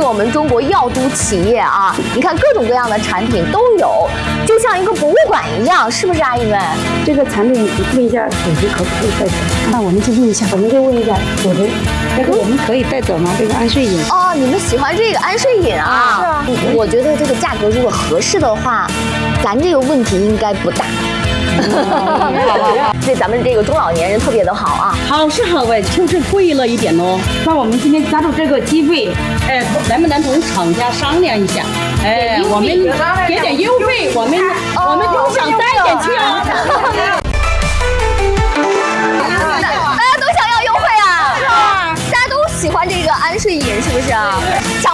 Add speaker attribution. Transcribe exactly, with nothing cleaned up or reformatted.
Speaker 1: 我们中国药都企业啊，你看各种各样的产品都有，就像一个博物馆一样，是不是阿姨们？
Speaker 2: 这个产品问一下主持可不可以带走？那我们就问一下，我们就问一下主持，这个我们可以带走吗？这个安睡饮。
Speaker 1: 哦，你们喜欢这个安睡饮啊？是啊。我觉得这个价格如果合适的话，咱这个问题应该不大。对咱们这个中老年人特别的好啊。
Speaker 3: 好是好哎，就是贵了一点哦。
Speaker 2: 那我们今天加入这个机会，
Speaker 3: 哎，能不能同厂家商量一下？哎，我们给点优惠，我们我们就想带点去啊。
Speaker 1: 大家都想要优惠啊？是啊，大家都喜欢这个安睡饮，是不是啊？想